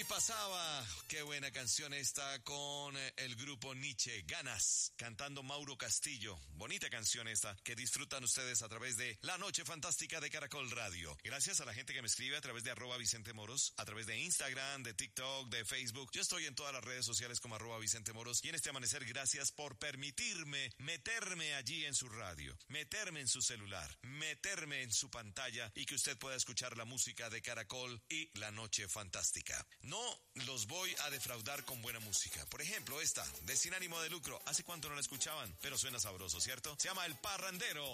Hoy pasaba, qué buena canción esta con el grupo Nietzsche, Ganas, cantando Mauro Castillo. Bonita canción esta que disfrutan ustedes a través de La Noche Fantástica de Caracol Radio. Gracias a la gente que me escribe a través de @VicenteMoros, a través de Instagram, de TikTok, de Facebook. Yo estoy en todas las redes sociales como @VicenteMoros y en este amanecer gracias por permitirme meterme allí en su radio, meterme en su celular, meterme en su pantalla y que usted pueda escuchar la música de Caracol y La Noche Fantástica. No los voy a defraudar con buena música. Por ejemplo, esta, de Sin Ánimo de Lucro. ¿Hace cuánto no la escuchaban? Pero suena sabroso, ¿cierto? Se llama El Parrandero.